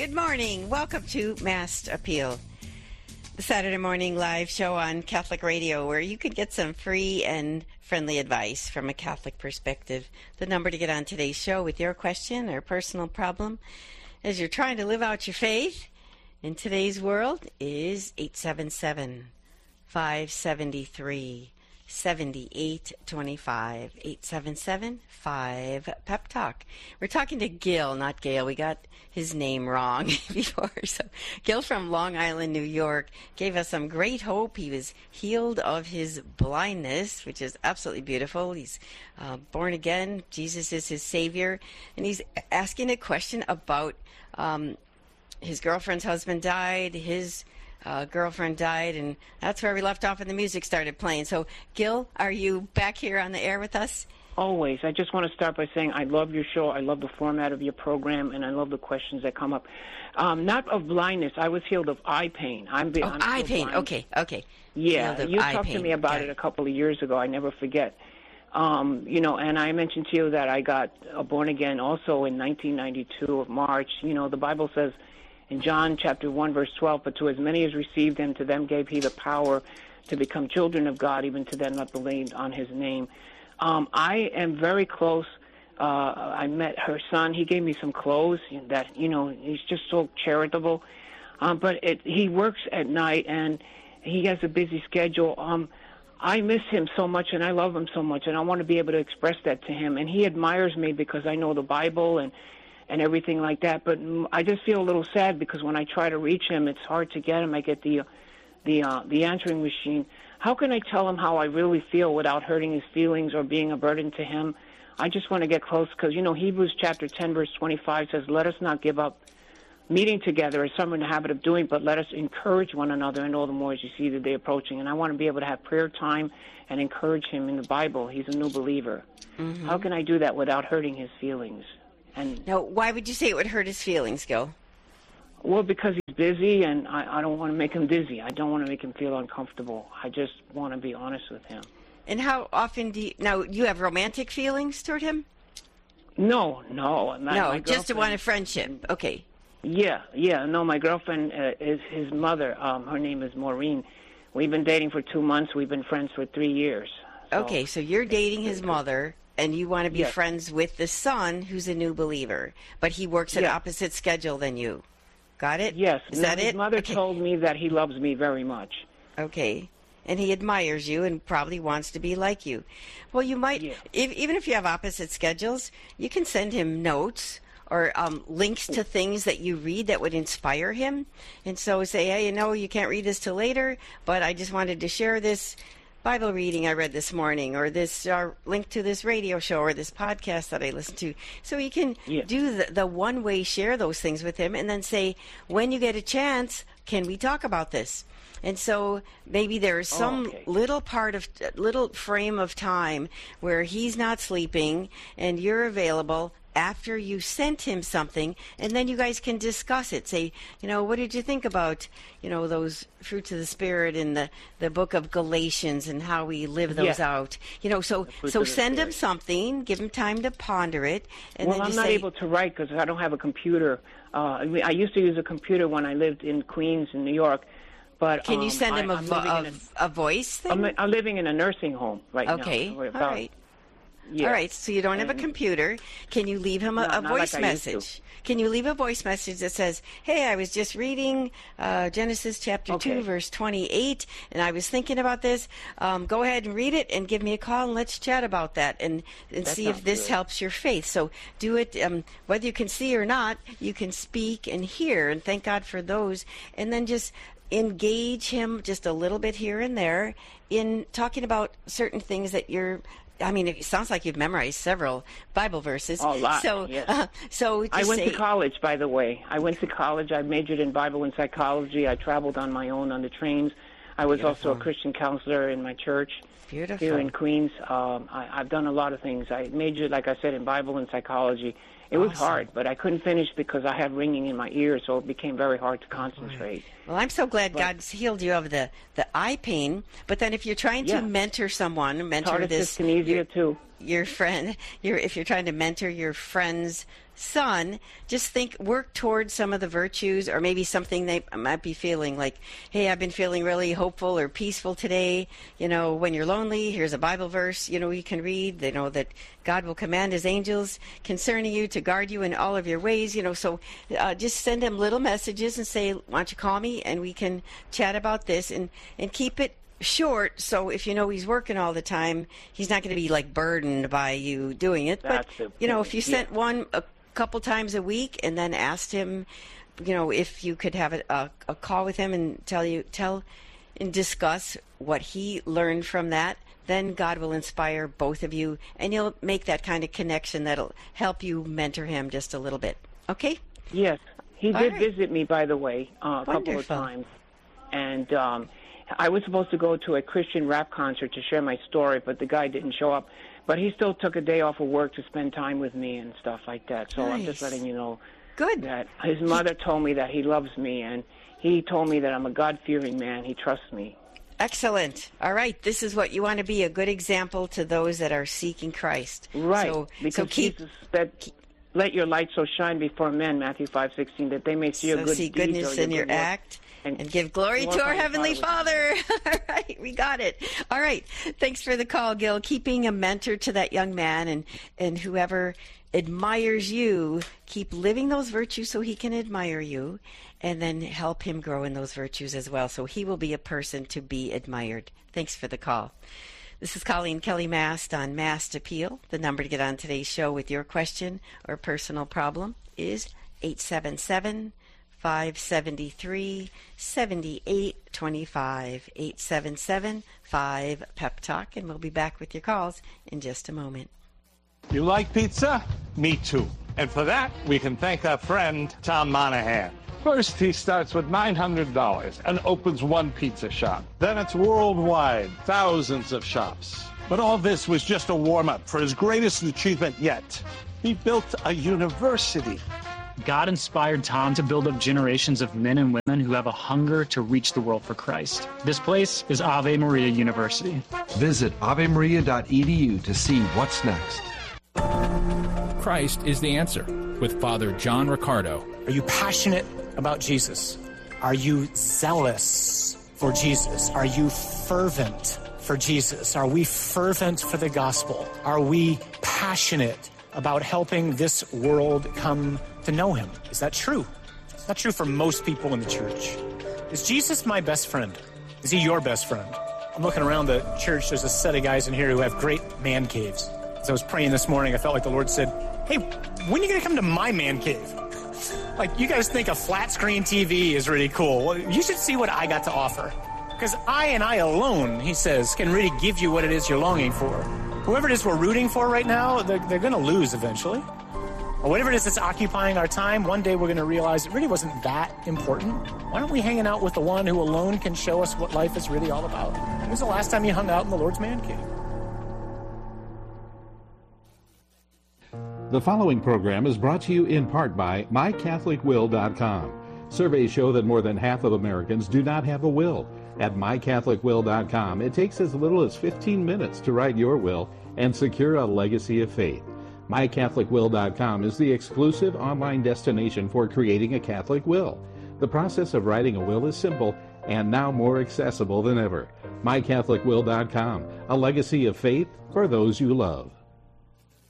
Good morning. Welcome to Mass Appeal, the Saturday morning live show on Catholic Radio, where you can get some free and friendly advice from a Catholic perspective. The number to get on today's show with your question or personal problem as you're trying to live out your faith in today's world is 877-573-7825, 877-5-PEP-TALK. We're talking to Gil, not Gail. We got his name wrong before. So Gil from Long Island, New York, gave us some great hope. He was healed of his blindness, which is absolutely beautiful. He's born again. Jesus is his Savior. And he's asking a question about his girlfriend's husband died, his girlfriend died, and that's where we left off and the music started playing. So, Gil, are you back here on the air with us? Always. I just want to start by saying I love your show. I love the format of your program, and I love the questions that come up. Not of blindness. I was healed of eye pain. I'm eye pain. Blind. Okay. Yeah, you talked to me about it a couple of years ago. I never forget. And I mentioned to you that I got born again also in 1992 of March. You know, the Bible says in John chapter 1, verse 12, but to as many as received him, to them gave he the power to become children of God, even to them that believed on his name. I am very close. I met her son. He gave me some clothes that, he's just so charitable. But he works at night, and he has a busy schedule. I miss him so much, and I love him so much, and I want to be able to express that to him. And he admires me because I know the Bible and everything like that. But I just feel a little sad because when I try to reach him, it's hard to get him. I get the answering machine. How can I tell him how I really feel without hurting his feelings or being a burden to him? I just want to get close because, Hebrews chapter 10, verse 25 says, let us not give up meeting together as some are in the habit of doing, but let us encourage one another, and all the more as you see the day approaching. And I want to be able to have prayer time and encourage him in the Bible. He's a new believer. Mm-hmm. How can I do that without hurting his feelings? And now, why would you say it would hurt his feelings, Gil? Well, because he's busy, and I don't want to make him dizzy. I don't want to make him feel uncomfortable. I just want to be honest with him. And how often do you have romantic feelings toward him? No. No, just one of friendship. Okay. Yeah. No, my girlfriend is his mother. Her name is Maureen. We've been dating for 2 months. We've been friends for 3 years. Okay, so you're dating his mother, and you want to be friends with the son who's a new believer, but he works an opposite schedule than you. Got it? Yes. Is that it? His mother told me that he loves me very much. Okay. And he admires you and probably wants to be like you. Well, you might, even if you have opposite schedules, you can send him notes or links to things that you read that would inspire him. And so say, hey, you can't read this till later, but I just wanted to share this Bible reading I read this morning, or this link to this radio show or this podcast that I listened to. So you can do the one-way share those things with him and then say, when you get a chance, can we talk about this? And so maybe there's some little frame of time where he's not sleeping and you're available after you sent him something, and then you guys can discuss it. Say, what did you think about, those fruits of the Spirit in the book of Galatians and how we live those out? So send him something, give him time to ponder it. And then I'm not able to write because I don't have a computer. I used to use a computer when I lived in Queens in New York. But can you send him a voice thing? I'm living in a nursing home right now. Okay, all right. Yeah. All right, so you don't have a computer. Can you leave him a voice message? Can you leave a voice message that says, hey, I was just reading Genesis chapter 2, verse 28, and I was thinking about this. Go ahead and read it and give me a call, and let's chat about that and see if this helps your faith. So do it, whether you can see or not, you can speak and hear, and thank God for those. And then just engage him just a little bit here and there in talking about certain things that it sounds like you've memorized several Bible verses. A lot, so, yes. I went to college, by the way. I majored in Bible and psychology. I traveled on my own on the trains. I was also a Christian counselor in my church here in Queens. I've done a lot of things. I majored, like I said, in Bible and psychology. It was hard, but I couldn't finish because I had ringing in my ears, so it became very hard to concentrate. Well, I'm so glad God's healed you of the eye pain. But then if you're trying to mentor someone, dyskinesia too. your friend, if you're trying to mentor your friend's son, just work towards some of the virtues, or maybe something they might be feeling like, hey, I've been feeling really hopeful or peaceful today. When you're lonely, here's a Bible verse, you can read. They know that God will command his angels concerning you to guard you in all of your ways, so just send them little messages and say, why don't you call me and we can chat about this, and keep it short, so if he's working all the time, he's not going to be like burdened by you doing it. But if you sent one a couple times a week and then asked him, if you could have a call with him and tell and discuss what he learned from that, then God will inspire both of you, and you'll make that kind of connection that'll help you mentor him just a little bit. Okay? Yes, he did visit me, by the way, a couple of times, and I was supposed to go to a Christian rap concert to share my story, but the guy didn't show up. But he still took a day off of work to spend time with me and stuff like that. So I'm just letting you know that his mother told me that he loves me, and he told me that I'm a God-fearing man. He trusts me. Excellent. All right. This is what you want to be, a good example to those that are seeking Christ. Right. Because Jesus said, let your light so shine before men, Matthew 5:16, that they may see your good deeds. See goodness in your act. And give glory to our Heavenly Father. All right, we got it. All right, thanks for the call, Gil. Keeping a mentor to that young man, and whoever admires you, keep living those virtues so he can admire you, and then help him grow in those virtues as well, so he will be a person to be admired. Thanks for the call. This is Colleen Kelly Mast on Mast Appeal. The number to get on today's show with your question or personal problem is 877-573-7825, 877-5-PEP-TALK, and we'll be back with your calls in just a moment. You like pizza? Me too. And for that, we can thank our friend Tom Monahan. First, he starts with $900 and opens one pizza shop. Then it's worldwide, thousands of shops. But all this was just a warm-up for his greatest achievement yet. He built a university. God inspired Tom to build up generations of men and women who have a hunger to reach the world for Christ. This place is Ave Maria University. Visit avemaria.edu to see what's next. Christ is the answer with Father John Riccardo. Are you passionate about Jesus? Are you zealous for Jesus? Are you fervent for Jesus? Are we fervent for the gospel? Are we passionate about helping this world come to know him? Is that true? It's not true for most people in the church. Is Jesus my best friend? Is he your best friend? I'm looking around the church. There's a set of guys in here who have great man caves. As I was praying this morning, I felt like the Lord said, hey, when are you going to come to my man cave? Like, you guys think a flat screen TV is really cool. Well, you should see what I got to offer. Because I and I alone, he says, can really give you what it is you're longing for. Whoever it is we're rooting for right now, they're going to lose eventually. Or whatever it is that's occupying our time, one day we're going to realize it really wasn't that important. Why aren't we hanging out with the one who alone can show us what life is really all about? When was the last time you hung out in the Lord's man cave? The following program is brought to you in part by MyCatholicWill.com. Surveys show that more than half of Americans do not have a will. At MyCatholicWill.com, it takes as little as 15 minutes to write your will and secure a legacy of faith. MyCatholicWill.com is the exclusive online destination for creating a Catholic will. The process of writing a will is simple and now more accessible than ever. MyCatholicWill.com, a legacy of faith for those you love.